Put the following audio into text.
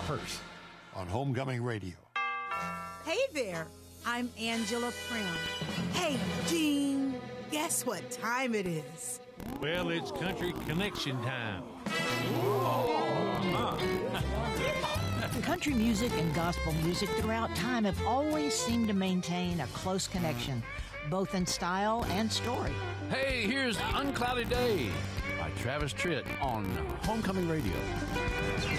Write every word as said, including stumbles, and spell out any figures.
purse on Homecoming Radio. Hey there, I'm Angela Prim. Hey, Gene, guess what time it is? Well, it's Country Connection time. Country music and gospel music throughout time have always seemed to maintain a close connection, both in style and story. Hey, here's Unclouded Day by Travis Tritt on Homecoming Radio.